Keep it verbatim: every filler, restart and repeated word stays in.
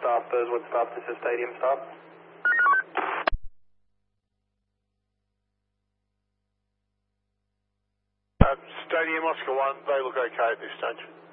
stop, Birdwood stop, this is Stadium stop. Uh, Stadium Oscar one, they look okay at this stage.